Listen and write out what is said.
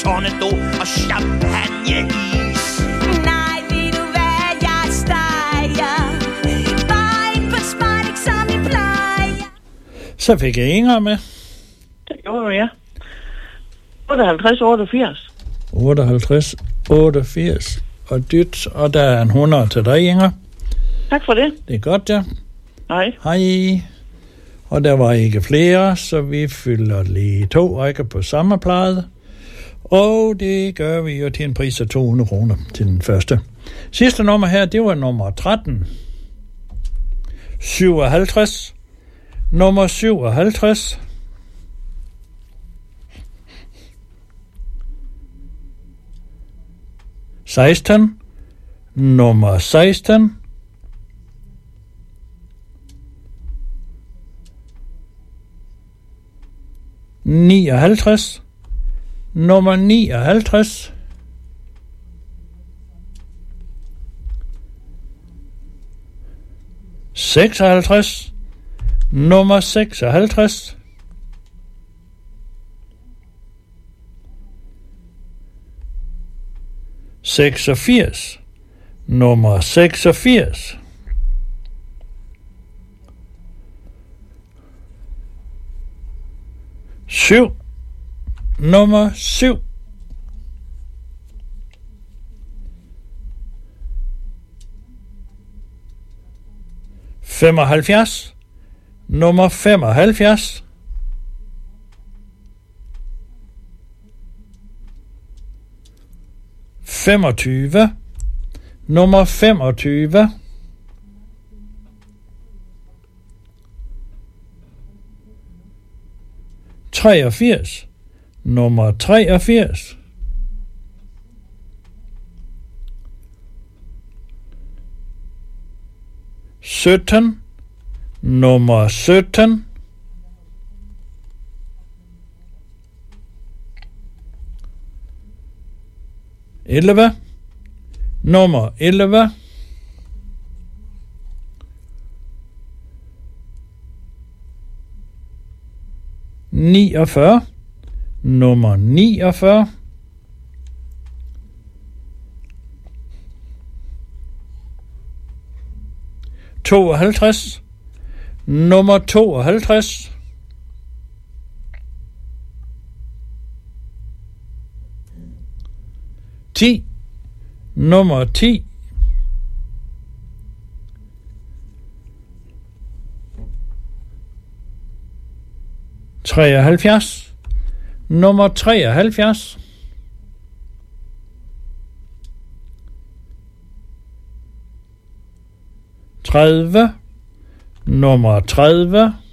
Tornado og champagneis. Nej, ved du hvad, jeg steger. Bare ikke på Smartix, som I plejer. Så fik jeg Inger med. Det gjorde du, ja. 58-88. 58-88 og dyt, og der er en 100 til dig, Inger. Tak for det. Det er godt, ja. Hej. Hej. Og der var ikke flere, så vi fylder lige 2 rækker på samme plade. Og det gør vi jo til en pris af 200 kroner til den første. Sidste nummer her, det var nummer 13. 57. Nummer 57. 16. Nummer 16. 59. Nummer 59. 56. Nummer 56. 86. Nummer 86. 7. Nummer 7. 75. Nummer 75. 25. Nummer 25. 83. Nummer 83. 17. Nummer 17. 11. Nummer 11. 49. Nummer 49. 52. Nummer 52. 10. Nummer 10. 73. Nummer 73. 30. Nummer 30.